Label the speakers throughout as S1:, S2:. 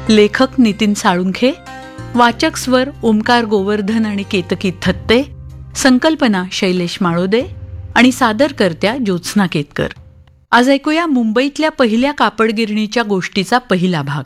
S1: लेखक नितीन साळुंखे, वाचक स्वर ओमकार गोवर्धन आणि केतकी थत्ते, संकल्पना शैलेश माळोदे आणि सादरकर्त्या ज्योत्स्ना केतकर. आज ऐकूया मुंबईतल्या पहिल्या कापडगिरणीच्या गोष्टीचा पहिला भाग.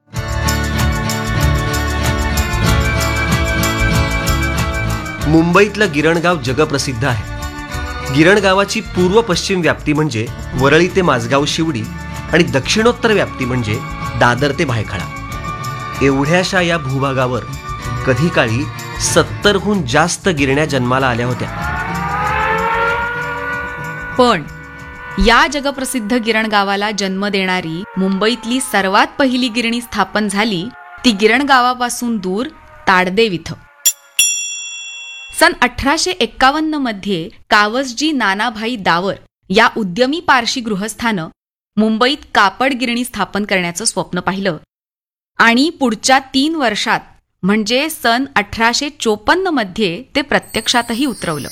S2: मुंबईतलं गिरणगाव जगप्रसिद्ध आहे. गिरणगावाची पूर्व पश्चिम व्याप्ती म्हणजे वरळी ते माझगाव शिवडी आणि दक्षिणोत्तर व्याप्ती म्हणजे दादर ते भायखळा. एवढ्याशा या भूभागावर कधी काळी 70हून जास्त गिरण्या जन्माला आल्या होत्या.
S3: पण या जगप्रसिद्ध गिरणगावाला जन्म देणारी मुंबईतली सर्वात पहिली गिरणी स्थापन झाली ती गिरणगावापासून दूर ताडदेव इथं. सन 1851 मध्ये कावसजी नानाभाई दावर या उद्यमी पारशी गृहस्थानं मुंबईत कापड गिरणी स्थापन करण्याचं स्वप्न पाहिलं आणि पुढच्या 3 वर्षात म्हणजे सन 1854 मध्ये ते प्रत्यक्षातही उतरवलं.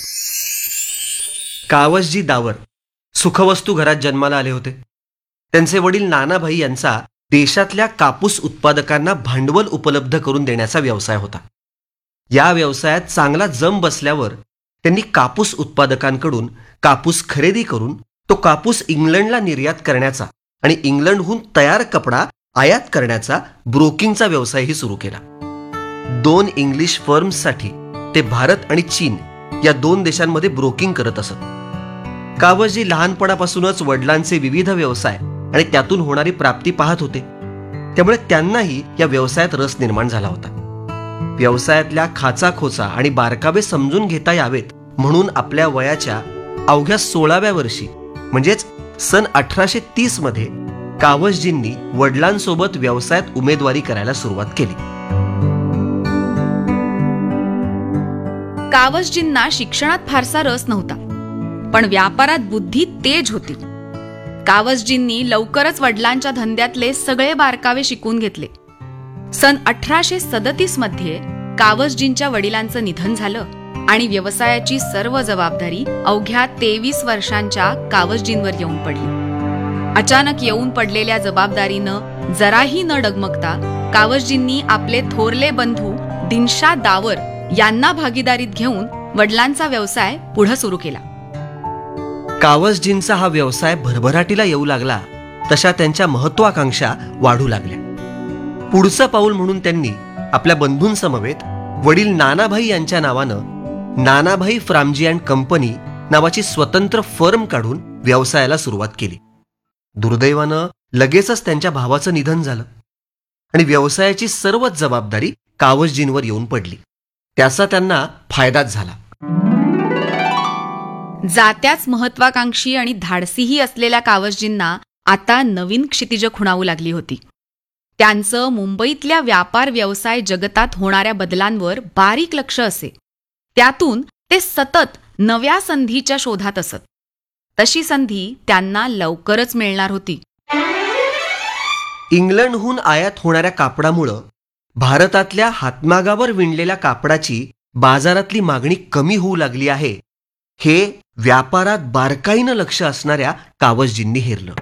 S2: कावसजी दावर सुखवस्तू घरात जन्माला आले होते. त्यांचे वडील नानाभाई यांचा देशातल्या कापूस उत्पादकांना भांडवल उपलब्ध करून देण्याचा व्यवसाय होता. या व्यवसायात चांगला जम बसल्यावर त्यांनी कापूस उत्पादकांकडून कापूस खरेदी करून तो कापूस इंग्लंडला निर्यात करण्याचा आणि इंग्लंडहून तयार कपडा आयात करण्याचा ब्रोकिंगचा व्यवसायही सुरू केला. 2 इंग्लिश फर्म्ससाठी ते भारत आणि चीन या 2 देशांमध्ये ब्रोकिंग करत असत. कावसजी लहानपणापासूनच वडिलांचे विविध व्यवसाय आणि त्यातून होणारी प्राप्ती पाहत होते. त्यामुळे त्यांनाही या व्यवसायात रस निर्माण झाला होता. व्यवसायातल्या खाचाखोचा आणि बारकावे समजून घेता यावेत म्हणून आपल्या वयाच्या अवघ्या 16व्या वर्षी म्हणजेच सन 1830 मध्ये कावसजींनी वडिलांसोबत व्यवसायात उमेदवारी करायला सुरुवात केली.
S3: कावसजींना शिक्षणात फारसा रस नव्हता, पण व्यापारात बुद्धी तेज होती. कावसजींनी लवकरच वडिलांच्या धंद्यातले सगळे बारकावे शिकून घेतले. सन 1837 मध्ये कावसजींच्या वडिलांचं निधन झालं आणि व्यवसायाची सर्व जबाबदारी अवघ्या 23 वर्षांच्या कावसजींवर येऊन पडली. अचानक येऊन पडलेल्या जबाबदारीनं जराही न डगमगता कावसजींनी आपले थोरले बंधू दिनशा दावर यांना भागीदारीत घेऊन वडिलांचा व्यवसाय पुढे सुरू केला.
S2: कावसजींचा हा व्यवसाय भरभराटीला येऊ लागला तशा त्यांच्या महत्वाकांक्षा वाढू लागल्या. पुढचं पाऊल म्हणून त्यांनी आपल्या बंधूंसमवेत वडील नानाभाई यांच्या नावानं नानाभाई फ्रामजी अँड कंपनी नावाची स्वतंत्र फर्म काढून व्यवसायाला सुरुवात केली. दुर्दैवानं लगेचच त्यांच्या भावाचं निधन झालं आणि व्यवसायाची सर्वच जबाबदारी कावसजींवर येऊन पडली. त्याचा त्यांना फायदाच झाला.
S3: जात्याच महत्वाकांक्षी आणि धाडसीही असलेल्या कावसजींना आता नवीन क्षितिज खुणावू लागली होती. त्यांचं मुंबईतल्या व्यापार व्यवसाय जगतात होणाऱ्या बदलांवर बारीक लक्ष असे. त्यातून ते सतत नव्या संधीच्या शोधात असत. तशी संधी त्यांना लवकरच मिळणार होती.
S2: इंग्लंडहून आयात होणाऱ्या कापडामुळं भारतातल्या हातमागावर विणलेल्या कापडाची बाजारातली मागणी कमी होऊ लागली आहे, हे व्यापारात बारकाईनं लक्ष असणाऱ्या कावसजींनी हेरलं.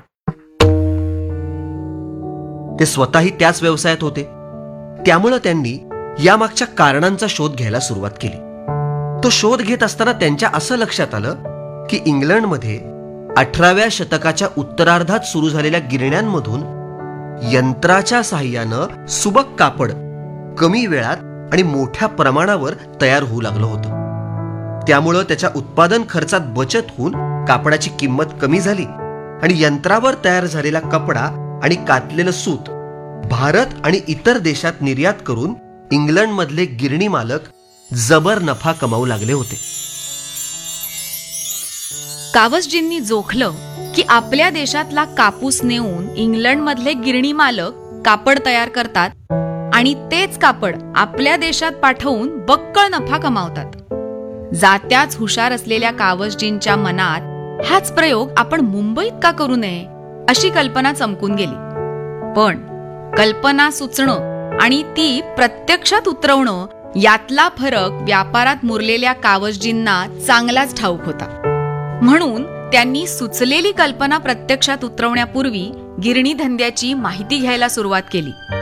S2: ते स्वतःही त्याच व्यवसायात होते. त्यामुळं त्यांनी यामागच्या कारणांचा शोध घ्यायला सुरुवात केली. तो शोध घेत असताना त्यांच्या असं लक्षात आलं की इंग्लंडमध्ये 18व्या शतकाच्या उत्तरार्धात सुरू झालेल्या गिरण्यांमधून यंत्राच्या साहाय्यानं सुबक कापड कमी वेळात आणि मोठ्या प्रमाणावर तयार होऊ लागलं होतं. त्यामुळं त्याच्या उत्पादन खर्चात बचत होऊन कापडाची किंमत कमी झाली आणि यंत्रावर तयार झालेला कपडा आणि कातलेलं सूत भारत आणि इतर देशात निर्यात करून इंग्लंडमधले गिरणी मालक जबर नफा कमावू लागले होते.
S3: कावसजींनी जोखलं की आपल्या देशातला कापूस नेऊन इंग्लंडमधले गिरणी मालक कापड तयार करतात आणि तेच कापड आपल्या देशात पाठवून बक्कळ नफा कमावतात. जात्याच हुशार असलेल्या कावसजींच्या मनात हाच प्रयोग आपण मुंबईत का करू नये अशी कल्पना चमकून गेली. पण कल्पना सुचणं आणि ती प्रत्यक्षात उतरवणं यातला फरक व्यापारात मुरलेल्या कावसजींना चांगलाच ठाऊक होता. म्हणून त्यांनी सुचलेली कल्पना प्रत्यक्षात उतरवण्यापूर्वी गिरणी धंद्याची माहिती घ्यायला सुरुवात केली.